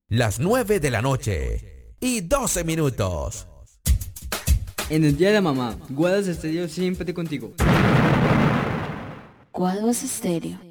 Las 9 de la noche y 12 minutos. En el día de la mamá, Guadas Estéreo siempre contigo. Guaduas Estéreo.